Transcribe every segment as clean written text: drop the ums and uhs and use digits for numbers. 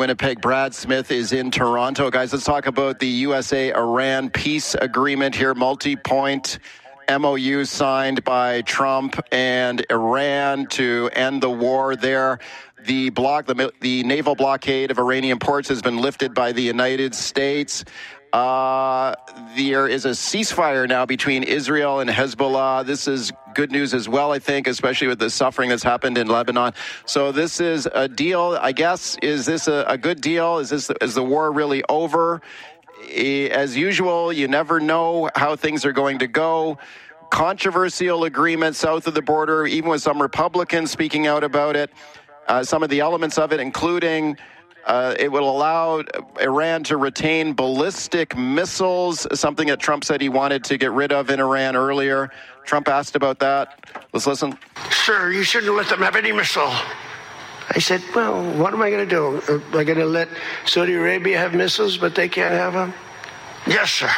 Winnipeg. Brad Smith is in Toronto. Guys, let's talk about the USA-Iran peace agreement here, multi-point MOU signed by Trump and Iran to end the war there. The naval blockade of Iranian ports has been lifted by the United States. There is a ceasefire now between Israel and Hezbollah. This is good news as well, I think, especially with the suffering that's happened in Lebanon. So this is a deal, I guess. Is this a good deal? Is the war really over? As usual, you never know how things are going to go. Controversial agreement south of the border, even with some Republicans speaking out about it. Some of the elements of it, including it will allow Iran to retain ballistic missiles, something that Trump said he wanted to get rid of in Iran earlier. Trump asked about that. Let's listen. Sir, you shouldn't let them have any missile. I said, well, what am I going to do? Am I going to let Saudi Arabia have missiles, but they can't have them? Yes, sir.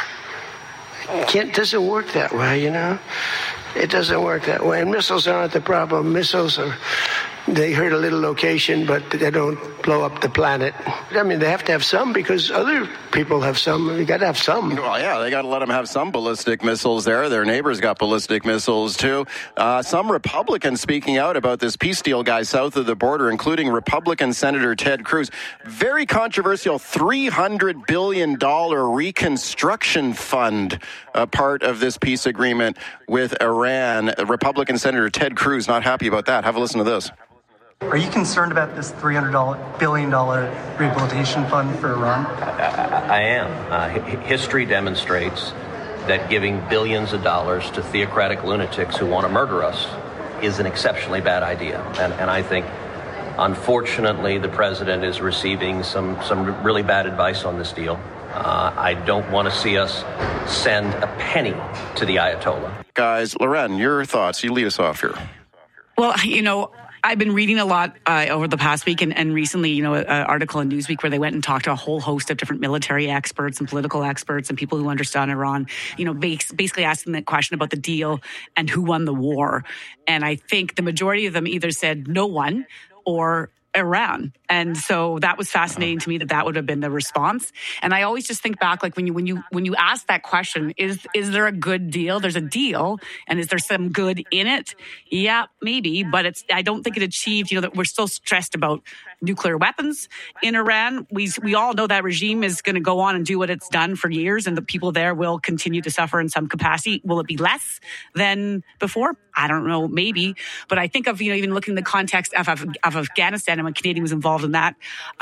It doesn't work that way, you know? It doesn't work that way. And missiles aren't the problem. Missiles they hurt a little location, but they don't blow up the planet. I mean, they have to have some because other people have some. You got to have some. Well, yeah, they got to let them have some ballistic missiles there. Their neighbors got ballistic missiles, too. Some Republicans speaking out about this peace deal, guys, south of the border, including Republican Senator Ted Cruz. Very controversial $300 billion reconstruction fund, part of this peace agreement with Iran. Republican Senator Ted Cruz not happy about that. Have a listen to this. Are you concerned about this $300 billion rehabilitation fund for Iran? I am. History demonstrates that giving billions of dollars to theocratic lunatics who want to murder us is an exceptionally bad idea. And I think, unfortunately, the president is receiving some really bad advice on this deal. I don't want to see us send a penny to the Ayatollah. Guys, Loren, your thoughts. You lead us off here. Well, I've been reading a lot over the past week and recently, an article in Newsweek where they went and talked to a whole host of different military experts and political experts and people who understand Iran, basically asking that question about the deal and who won the war. And I think the majority of them either said no one or Iran. And so that was fascinating to me that would have been the response. And I always just think back, like when you ask that question, is there a good deal? There's a deal. And is there some good in it? Yeah, maybe. But I don't think it achieved, that we're still stressed about nuclear weapons in Iran. We all know that regime is going to go on and do what it's done for years. And the people there will continue to suffer in some capacity. Will it be less than before? I don't know, maybe. But I think of, even looking in the context of Afghanistan and when Canadian was involved in that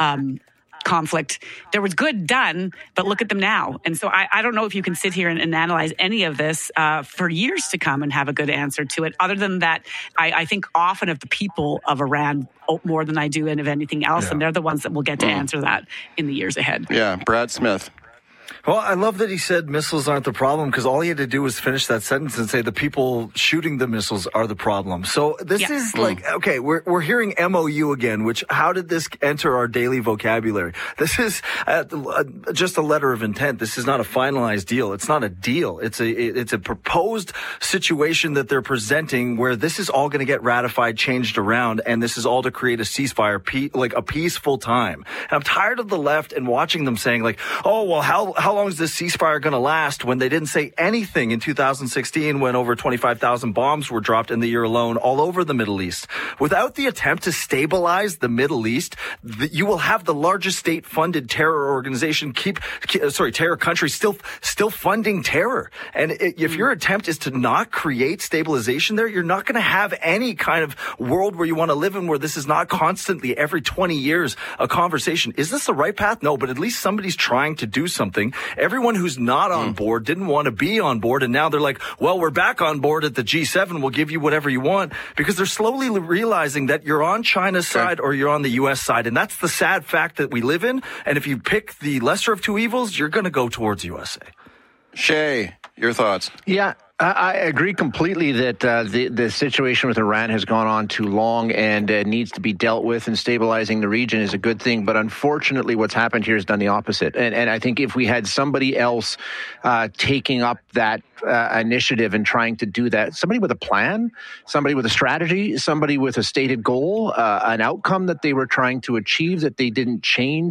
conflict, there was good done, but look at them now. And so I don't know if you can sit here and analyze any of this for years to come and have a good answer to it. Other than that, I think often of the people of Iran more than I do of anything else. Yeah. And they're the ones that will get to answer that in the years ahead. Yeah, Brad Smith. Well, I love that he said missiles aren't the problem because all he had to do was finish that sentence and say the people shooting the missiles are the problem. So this is like, okay, we're hearing MOU again, which how did this enter our daily vocabulary? This is just a letter of intent. This is not a finalized deal. It's not a deal. It's a proposed situation that they're presenting where this is all going to get ratified, changed around, and this is all to create a ceasefire, like a peaceful time. And I'm tired of the left and watching them saying like, oh, well, how long is this ceasefire going to last when they didn't say anything in 2016 when over 25,000 bombs were dropped in the year alone all over the Middle East? Without the attempt to stabilize the Middle East, you will have the largest state-funded terror organization terror country still funding terror. And if your attempt is to not create stabilization there, you're not going to have any kind of world where you want to live in where this is not constantly every 20 years a conversation. Is this the right path? No, but at least somebody's trying to do something. Everyone who's not on board didn't want to be on board, and now they're like, well, we're back on board at the G7. We'll give you whatever you want, because they're slowly realizing that you're on China's side or you're on the U.S. side, and that's the sad fact that we live in. And if you pick the lesser of two evils, you're going to go towards USA. Shay, your thoughts? Yeah. I agree completely that the situation with Iran has gone on too long and needs to be dealt with, and stabilizing the region is a good thing. But unfortunately, what's happened here has done the opposite. And I think if we had somebody else taking up that initiative and trying to do that, somebody with a plan, somebody with a strategy, somebody with a stated goal, an outcome that they were trying to achieve that they didn't change